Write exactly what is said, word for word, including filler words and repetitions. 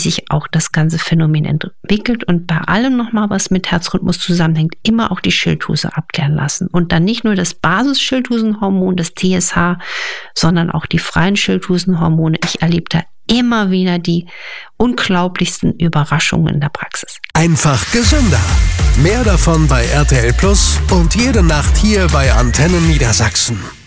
sich auch das ganze Phänomen entwickelt. Und bei allem nochmal, was mit Herzrhythmus zusammenhängt, immer auch die Schilddrüse abklären lassen. Und dann nicht nur das Basisschilddrüsenhormon, das T S H, sondern auch die freien Schilddrüsenhormone. Ich erlebe da immer wieder die unglaublichsten Überraschungen in der Praxis. Einfach gesünder. Mehr davon bei R T L Plus und jede Nacht hier bei Antenne Niedersachsen.